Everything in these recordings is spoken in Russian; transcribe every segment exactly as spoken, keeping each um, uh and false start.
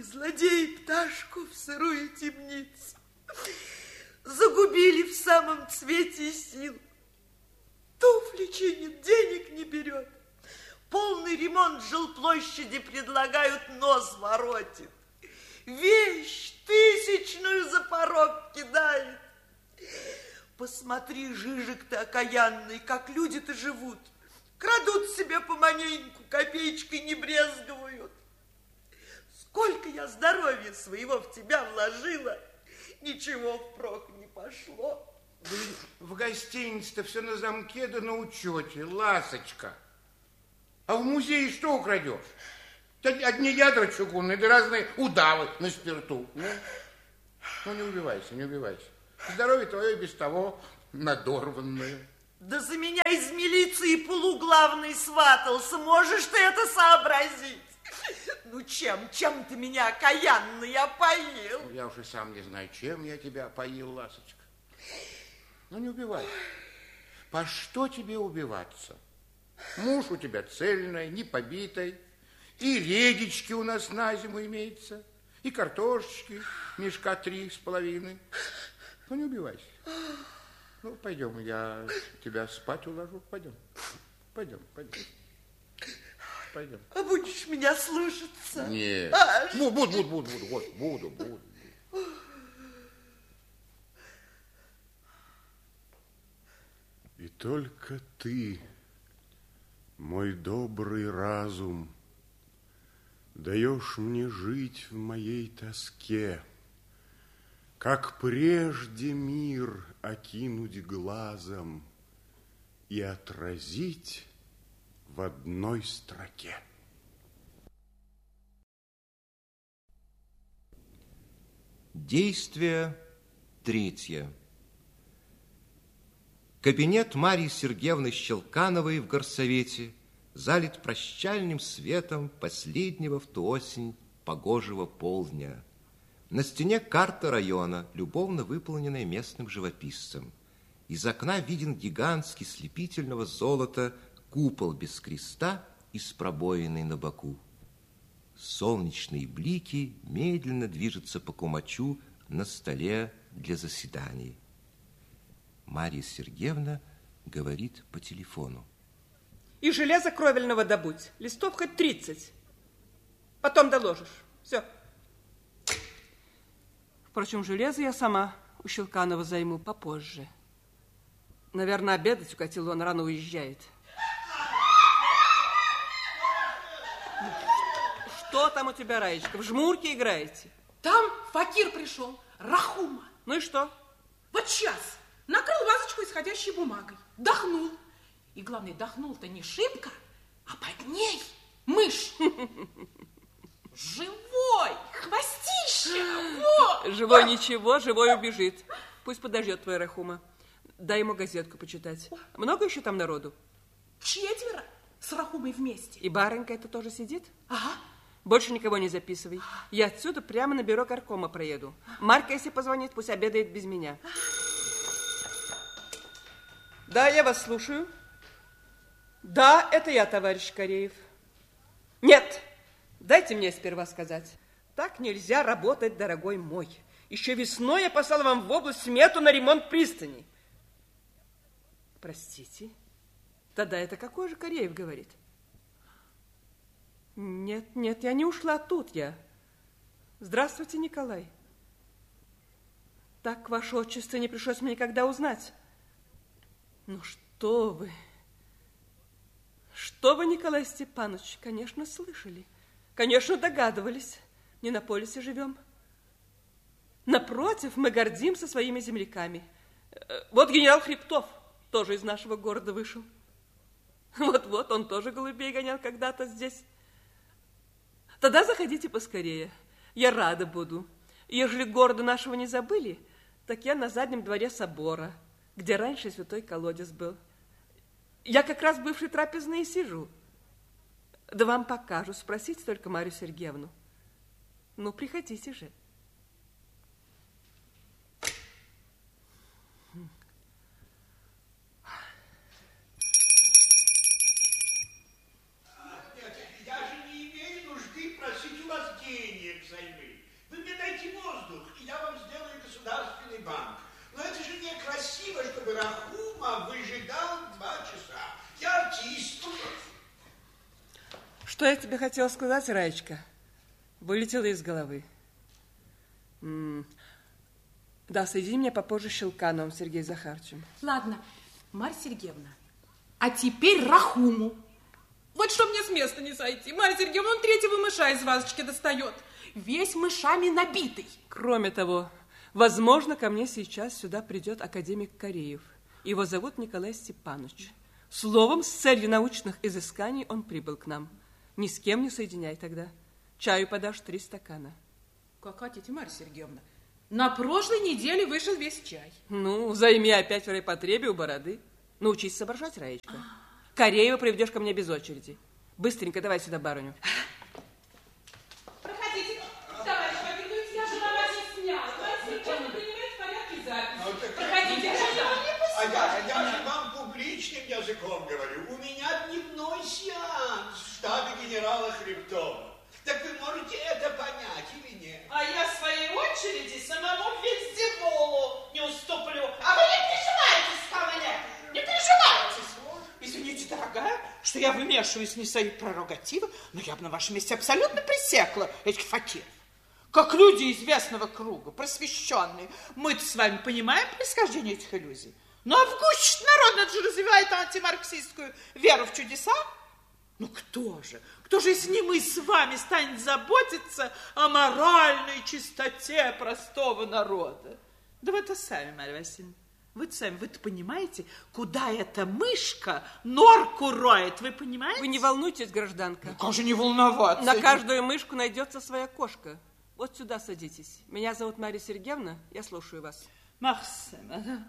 злодеи пташку в сырую темницу. Загубили в самом цвете сил. Туфли чинит, денег не берет. Полный ремонт жилплощади предлагают, нос воротит. Вещь тысячную за порог кидает. Посмотри, Жижик-то окаянный, как люди-то живут. Крадут себе поманеньку, копеечкой не брезговают. Сколько я здоровья своего в тебя вложила, ничего впрок не пошло. В гостинице-то все на замке да на учете, ласочка. А в музее что украдешь? Одни ядра чугунные, да разные удавы на спирту. Ну, ну не убивайся, не убивайся. Здоровье твое без того надорванное. Да за меня из милиции полуглавный сватался. Можешь ты это сообразить? Ну чем, чем ты меня окаянный опоил? Ну, я уже сам не знаю, чем я тебя опоил, ласочка. Ну не убивайся. По что тебе убиваться? Муж у тебя цельный, не побитый. И редички у нас на зиму имеется, и картошечки, мешка три с половиной. Ну, не убивайся. Ну, пойдем, я тебя спать уложу. Пойдем, пойдем, пойдем. Пойдем. А будешь меня слушаться? Нет. А, буду, буду, буду, буду, буду, буду, буду. И только ты, мой добрый разум, даешь мне жить в моей тоске, как прежде мир окинуть глазом и отразить в одной строке. Действие третье. Кабинет Марьи Сергеевны Щелкановой в горсовете залит прощальным светом последнего в ту осень погожего полдня. На стене карта района, любовно выполненная местным живописцем. Из окна виден гигантский слепительного золота купол без креста и с пробоиной на боку. Солнечные блики медленно движутся по кумачу на столе для заседаний. Марья Сергеевна говорит по телефону. И железа кровельного добудь. Листов хоть тридцать. Потом доложишь. Все. Впрочем, железо я сама у Щелканова займу попозже. Наверное, обедать укатил, он рано уезжает. Что там у тебя, Раечка? В жмурки играете? Там факир пришел, Рахума. Ну и что? Вот сейчас накрыл вазочку исходящей бумагой, дохнул. И главное, дохнул-то не шибко, а под ней мышь. Живой, хвостище, вот. Живой ничего, живой убежит. Пусть подождет твой Рахума. Дай ему газетку почитать. Много еще там народу? Четверо с Рахумой вместе. И барынька это тоже сидит? Ага. Больше никого не записывай. Я отсюда прямо на бюро горкома проеду. Марка, если позвонит, пусть обедает без меня. Да, я вас слушаю. Да, это я, товарищ Кореев. Нет, дайте мне сперва сказать. Так нельзя работать, дорогой мой. Еще весной я послала вам в область смету на ремонт пристани. Простите. Тогда это какой же Кореев говорит? Нет, нет, я не ушла, тут я. Здравствуйте, Николай. Так, ваше отчество не пришлось мне никогда узнать. Ну что вы... Что вы, Николай Степанович, конечно, слышали. Конечно, догадывались. Не на полюсе живем. Напротив, мы гордимся своими земляками. Вот генерал Хребтов тоже из нашего города вышел. Вот-вот, он тоже голубей гонял когда-то здесь. Тогда заходите поскорее. Я рада буду. Ежели города нашего не забыли, так я на заднем дворе собора, где раньше святой колодец был. Я как раз в бывшей трапезной и сижу. Да вам покажу. Спросите только Марью Сергеевну. Ну, приходите же. Я же не имею нужды просить у вас денег взаймы. Вы мне дайте воздух, и я вам сделаю государственный банк. Но это же некрасиво, чтобы Рахума выжидал два часа. Я артист. Что я тебе хотела сказать, Раечка? Вылетело из головы. М-м. Да, соедини меня попозже с Щелкановым Сергеем Захаровичем. Ладно, Марья Сергеевна, а теперь Рахуму. Вот что мне с места не сойти. Марья Сергеевна, он третьего мыша из вазочки достает. Весь мышами набитый. Кроме того, возможно, ко мне сейчас сюда придет академик Кореев. Его зовут Николай Степанович. Словом, с целью научных изысканий он прибыл к нам. Ни с кем не соединяй тогда. Чаю подашь три стакана. Как хотите, Марья Сергеевна. На прошлой неделе вышел весь чай. Ну, займи опять в райпотребе у бороды. Научись соображать, Раечка. Кореева приведешь ко мне без очереди. Быстренько давай сюда барыню. Проходите, товарищ Вавилович, я же на вас не сняла. Марья Сергеевна принимает в порядке записи. Проходите, А я, я же вам публичным языком говорю. У меня дневной сеанс в штабе генерала Хребтова. Так вы можете это понять или нет? А я в своей очереди самому Вельзевулу не уступлю. А вы не переживайтесь ко мне, не переживайтесь. Извините, дорогая, что я вмешиваюсь не в свои прерогативы, но я бы на вашем месте абсолютно пресекла этих факиров. Как люди известного круга, просвещенные, мы-то с вами понимаем происхождение этих иллюзий. Ну, а в гуще народа же развивает антимарксистскую веру в чудеса. Ну, кто же, кто же, если не мы с вами, станет заботиться о моральной чистоте простого народа? Да вы-то сами, Марья Васильевна, вы-то сами, вы-то понимаете, куда эта мышка норку роет, вы понимаете? Вы не волнуйтесь, гражданка. Ну, как же не волноваться? На каждую мышку найдется своя кошка. Вот сюда садитесь. Меня зовут Марья Сергеевна, я слушаю вас. Максима,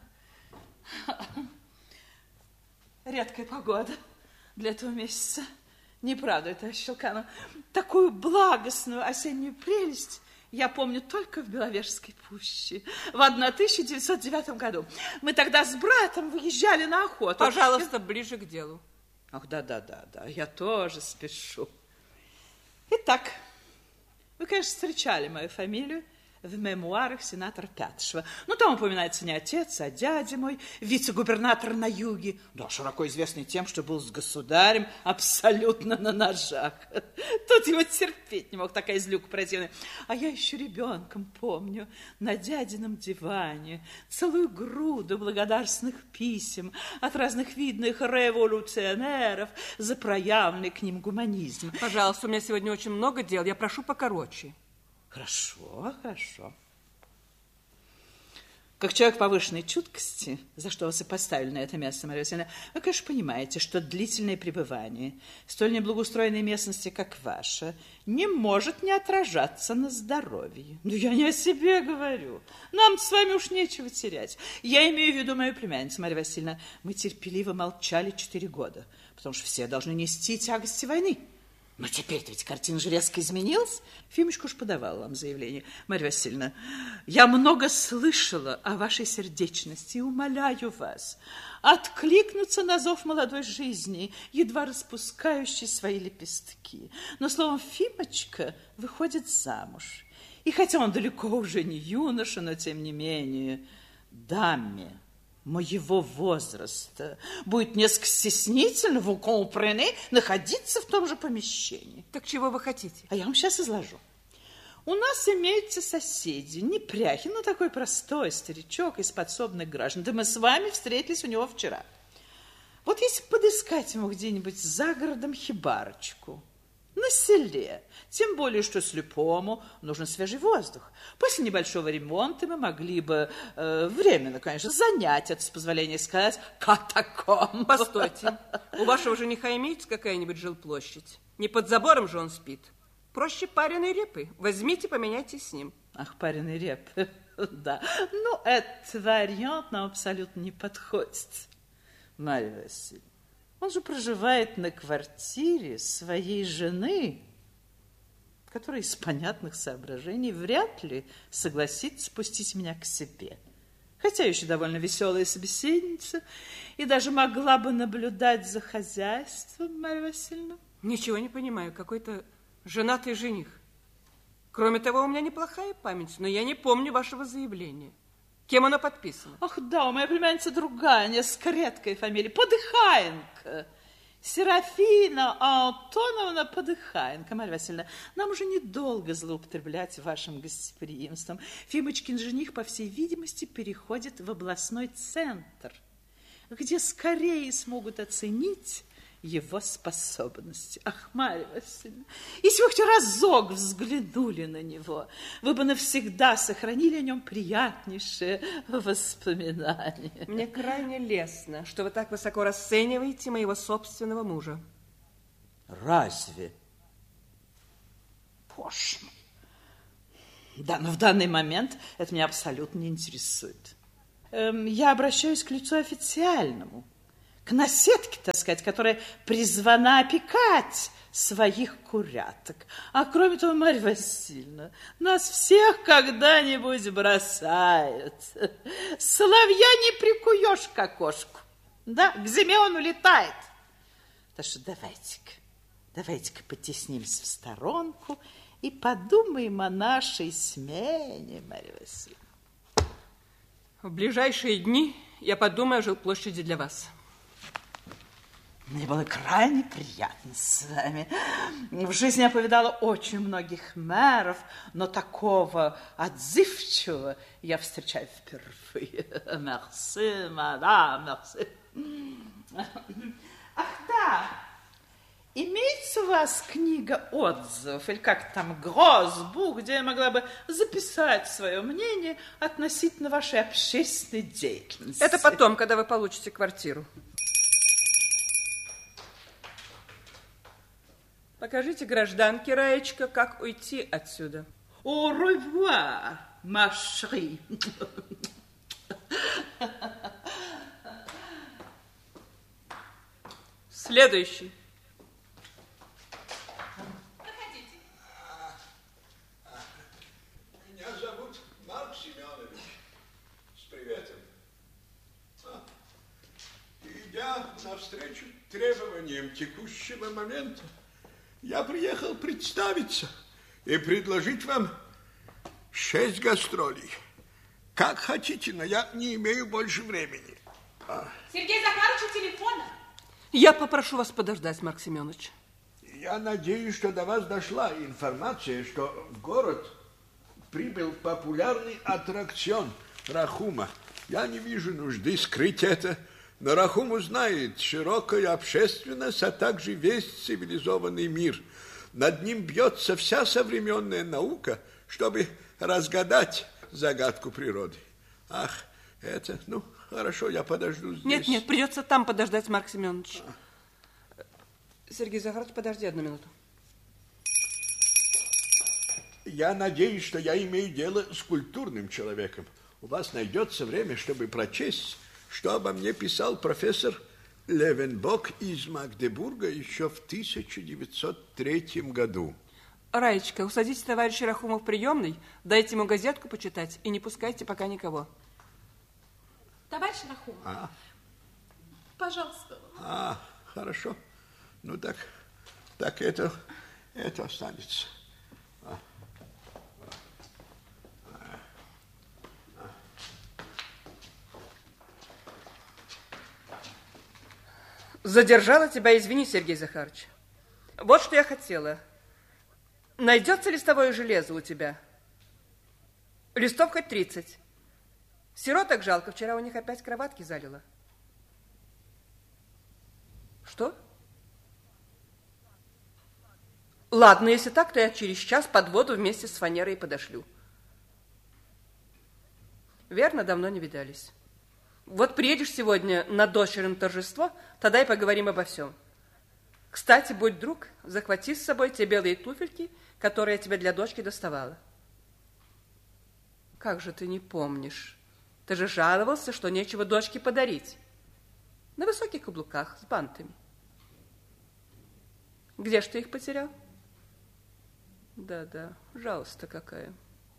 редкая погода для этого месяца. Не правда это, Щелканов? Такую благостную осеннюю прелесть я помню только в Беловежской пуще в тысяча девятьсот девятом году. Мы тогда с братом выезжали на охоту. Пожалуйста, ближе к делу. Ах, да-да-да, я тоже спешу. Итак, вы, конечно, встречали мою фамилию в мемуарах сенатора Пятышева. Ну, там упоминается не отец, а дядя мой, вице-губернатор на юге. Да, широко известный тем, что был с государем абсолютно на ножах. Тут его терпеть не мог, такая злюка противная. А я еще ребенком помню на дядином диване целую груду благодарственных писем от разных видных революционеров за проявленный к ним гуманизм. Пожалуйста, у меня сегодня очень много дел, я прошу покороче. Хорошо, хорошо. Как человек повышенной чуткости, за что вас и поставили на это место, Марья Васильевна, вы, конечно, понимаете, что длительное пребывание в столь неблагоустроенной местности, как ваша, не может не отражаться на здоровье. Ну, я не о себе говорю. Нам с вами уж нечего терять. Я имею в виду мою племянницу, Марья Васильевна. Мы терпеливо молчали четыре года, потому что все должны нести тягости войны. Но теперь-то ведь картина же резко изменилась. Фимочка уж подавала вам заявление. Марья Васильевна, я много слышала о вашей сердечности и умоляю вас откликнуться на зов молодой жизни, едва распускающей свои лепестки. Но, словом, Фимочка выходит замуж. И хотя он далеко уже не юноша, но, тем не менее, даме моего возраста будет несколько стеснительно, vous comprenez, находиться в том же помещении. Так чего вы хотите? А я вам сейчас изложу. У нас имеются соседи, Непряхин, ну такой простой старичок из подсобных граждан. Да мы с вами встретились у него вчера. Вот если подыскать ему где-нибудь за городом хибарочку, на селе, тем более, что слепому нужен свежий воздух. После небольшого ремонта мы могли бы э, временно, конечно, занять это, с позволения сказать, катакомб. Постойте, у вашего жениха имеется какая-нибудь жилплощадь? Не под забором же он спит. Проще пареной репы. Возьмите, поменяйтесь с ним. Ах, пареной репы, да. Ну, этот вариант нам абсолютно не подходит, Марья Васильевна. Он же проживает на квартире своей жены, которая из понятных соображений вряд ли согласится пустить меня к себе. Хотя еще довольно веселая собеседница и даже могла бы наблюдать за хозяйством, Марья Васильевна. Ничего не понимаю, какой-то женатый жених. Кроме того, у меня неплохая память, но я не помню вашего заявления. Кем оно подписано? Ах, да, у моей племянницы другая, несколько редкая фамилия. Подыхаенко. Серафина Антоновна Подыхаенко. Марья Васильевна, нам уже недолго злоупотреблять вашим гостеприимством. Фимочкин жених, по всей видимости, переходит в областной центр, где скорее смогут оценить его способности. Ах, Марья Васильевна, если вы хоть разок взглянули на него, вы бы навсегда сохранили о нем приятнейшее воспоминание. Мне крайне лестно, что вы так высоко расцениваете моего собственного мужа. Разве? Боже мой. Да, но в данный момент это меня абсолютно не интересует. Эм, я обращаюсь к лицу официальному, к наседке, так сказать, которая призвана опекать своих куряток. А кроме того, Марья Васильевна, нас всех когда-нибудь бросают. Соловья не прикуешь к окошку. Да, к зиме он улетает. Так что давайте-ка, давайте-ка потеснимся в сторонку и подумаем о нашей смене, Марья Васильевна. В ближайшие дни я подумаю о жилплощади для вас. Мне было крайне приятно с вами. В жизни я повидала очень многих мэров, но такого отзывчивого я встречаю впервые. Мерси, мадам, мерси. Ах, да, имеется у вас книга отзывов, или как там, Грозбух, где я могла бы записать свое мнение относительно вашей общественной деятельности? Это потом, когда вы получите квартиру. Покажите гражданке, Раечка, как уйти отсюда. Au revoir, ma chérie. Следующий. Проходите. Меня зовут Марк Семенович. С приветом. А, идя навстречу требованиям текущего момента, я приехал представиться и предложить вам шесть гастролей. Как хотите, но я не имею больше времени. А. Сергей Захарович, у телефона. Я попрошу вас подождать, Марк Семенович. Я надеюсь, что до вас дошла информация, что в город прибыл популярный аттракцион Рахума. Я не вижу нужды скрыть это, но Рахуму знает широкая общественность, а также весь цивилизованный мир. Над ним бьется вся современная наука, чтобы разгадать загадку природы. Ах, это, ну, хорошо, я подожду здесь. Нет, нет, придется там подождать, Марк Семенович. А. Сергей Захарович, подожди одну минуту. Я надеюсь, что я имею дело с культурным человеком. У вас найдется время, чтобы прочесть, что обо мне писал профессор Левенбок из Магдебурга еще в тысяча девятьсот третьем году. Раечка, усадите товарища Рахума в приемной, дайте ему газетку почитать и не пускайте пока никого. Товарищ Рахум, А? пожалуйста. А, хорошо. Ну так, так это, это останется. А. Задержала тебя, извини, Сергей Захарович. Вот что я хотела. Найдется листовое железо у тебя? Листов хоть тридцать. Сироток жалко, вчера у них опять кроватки залило. Что? Ладно, если так, то я через час под воду вместе с фанерой подошлю. Верно, давно не видались. Вот приедешь сегодня на дочерин торжество, тогда и поговорим обо всем. Кстати, будь друг, захвати с собой те белые туфельки, которые я тебе для дочки доставала. Как же ты не помнишь? Ты же жаловался, что нечего дочке подарить. На высоких каблуках, с бантами. Где ж ты их потерял? Да-да, жалость-то какая.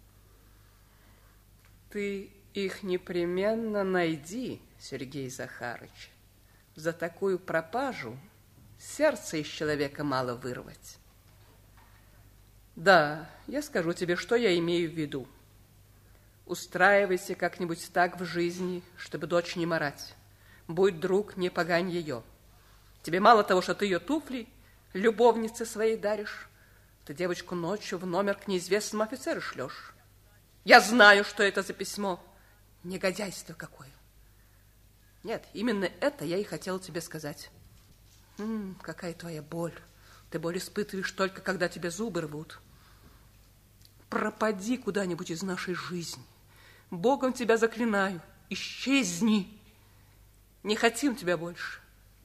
Ты их непременно найди, Сергей Захарыч. За такую пропажу сердце из человека мало вырвать. Да, я скажу тебе, что я имею в виду. Устраивайся как-нибудь так в жизни, чтобы дочь не марать. Будь друг, не погань ее. Тебе мало того, что ты ее туфли любовнице своей даришь, ты девочку ночью в номер к неизвестному офицеру шлешь. Я знаю, что это за письмо. Негодяйство какое. Нет, именно это я и хотела тебе сказать. М-м, какая твоя боль. Ты боль испытываешь только, когда тебе зубы рвут. Пропади куда-нибудь из нашей жизни. Богом тебя заклинаю, исчезни. Не хотим тебя больше.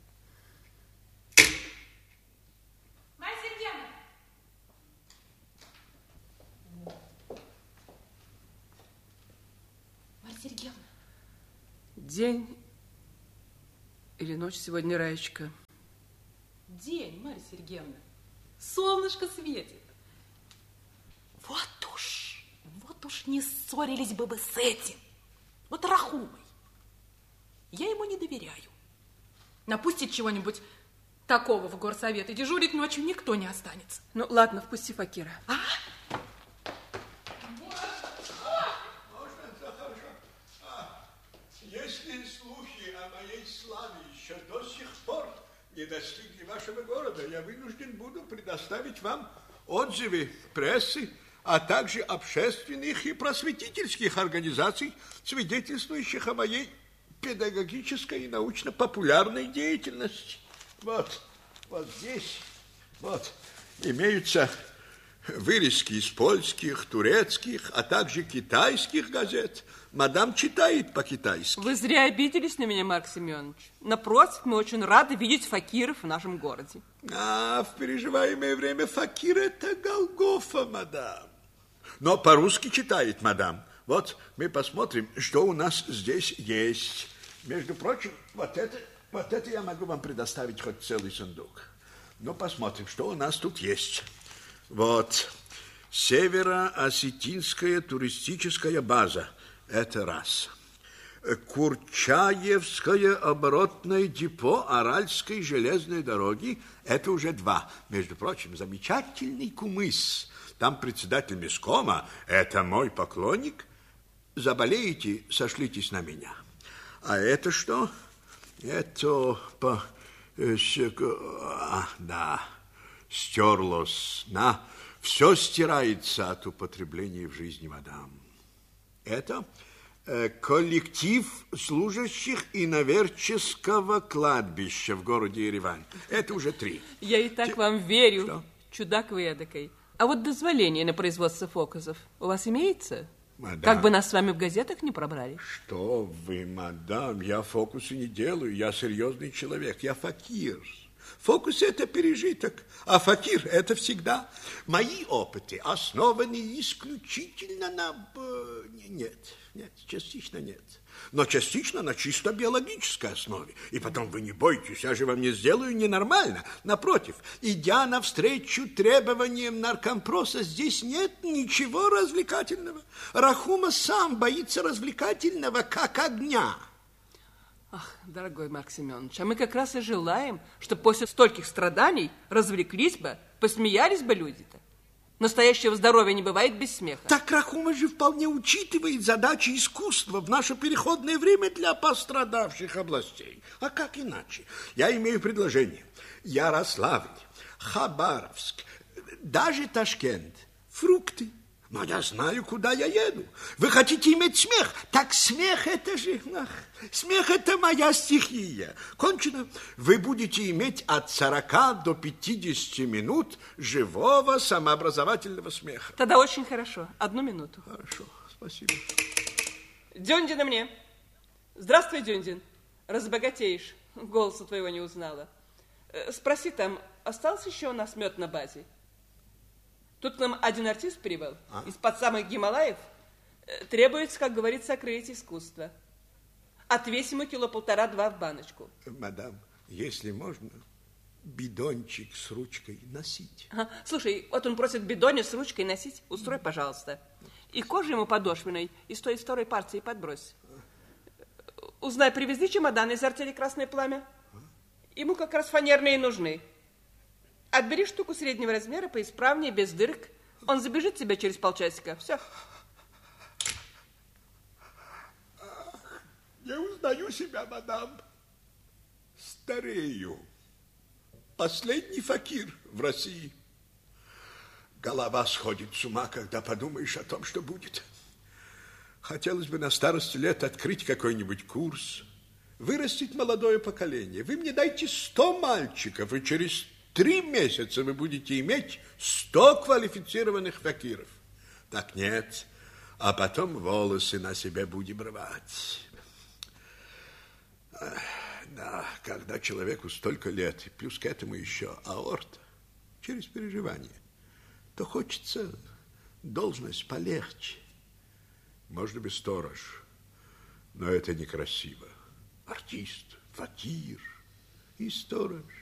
Марья Сергеевна! Марья Сергеевна! День или ночь сегодня, Раечка? День, Марья Сергеевна. Солнышко светит. Вот уж, вот уж не ссорились бы вы с этим. Вот Рахумой. Я ему не доверяю. Напустить чего-нибудь такого в горсовет, и дежурить ночью никто не останется. Ну, ладно, впусти Факира. А? Если слухи о моей славе еще до сих пор не достигли вашего города, я вынужден буду предоставить вам отзывы прессы, а также общественных и просветительских организаций, свидетельствующих о моей педагогической и научно-популярной деятельности. Вот, вот здесь, вот, имеются вырезки из польских, турецких, а также китайских газет. Мадам читает по-китайски. Вы зря обиделись на меня, Марк Семенович. Напротив, мы очень рады видеть факиров в нашем городе. А в переживаемое время факир – это Голгофа, мадам. Но по-русски читает, мадам. Вот мы посмотрим, что у нас здесь есть. Между прочим, вот это, вот это я могу вам предоставить хоть целый сундук. Ну, посмотрим, что у нас тут есть. Вот, Северо-Осетинская туристическая база. Это раз. Курчаевское оборотное депо Аральской железной дороги. Это уже два. Между прочим, замечательный кумыс. Там председатель мескома, это мой поклонник. Заболеете, сошлитесь на меня. А это что? Это по... А, да, стерлось. На, все стирается от употребления в жизни, мадам. Это э, коллектив служащих иноверческого кладбища в городе Еревань. Это уже три. Я и так Те... вам верю. Что? Чудак вы эдакой. А вот дозволение на производство фокусов у вас имеется? Мадам. Как бы нас с вами в газетах не пробрали? Что вы, мадам, я фокусы не делаю, я серьезный человек, я факир. Фокус – это пережиток, а факир – это всегда. Мои опыты основаны исключительно на... Нет, нет, частично нет. Но частично на чисто биологической основе. И потом вы не бойтесь, я же вам не сделаю ненормально. Напротив, идя навстречу требованиям наркомпроса, здесь нет ничего развлекательного. Рахума сам боится развлекательного, как огня. Ах, дорогой Марк Семенович, а мы как раз и желаем, чтобы после стольких страданий развлеклись бы, посмеялись бы люди-то. Настоящего здоровья не бывает без смеха. Так Рахума же вполне учитывает задачи искусства в наше переходное время для пострадавших областей. А как иначе? Я имею предложение. Ярославль, Хабаровск, даже Ташкент. Фрукты. Но я знаю, куда я еду. Вы хотите иметь смех? Так смех это же... Ах, смех это моя стихия. Кончено. Вы будете иметь от сорока до пятидесяти минут живого самообразовательного смеха. Тогда очень хорошо. Одну минуту. Хорошо, спасибо. Дюндина мне. Здравствуй, Дюндин. Разбогатеешь. Голоса твоего не узнала. Спроси там, остался еще у нас мед на базе? Тут к нам один артист прибыл, а? Из-под самых Гималаев. Требуется, как говорится, окрыть искусство. Отвесь ему кило полтора-два в баночку. Мадам, если можно, бидончик с ручкой носить. Ага. Слушай, вот он просит бидоня с ручкой носить. Устрой, пожалуйста. И кожу ему подошвенной из той второй партии подбрось. Узнай, привезли чемодан из артели «Красное пламя»? Ему как раз фанерные нужны. Отбери штуку среднего размера, поисправнее, без дырок. Он забежит тебе через полчасика. Все. Не узнаю себя, мадам. Старею. Последний факир в России. Голова сходит с ума, когда подумаешь о том, что будет. Хотелось бы на старости лет открыть какой-нибудь курс, вырастить молодое поколение. Вы мне дайте сто мальчиков, и через три месяца вы будете иметь сто квалифицированных факиров. Так нет, а потом волосы на себе будем рвать. Да, когда человеку столько лет, и плюс к этому еще аорта, через переживание, то хочется должность полегче. Можно быть сторож, но это некрасиво. Артист, факир и сторож.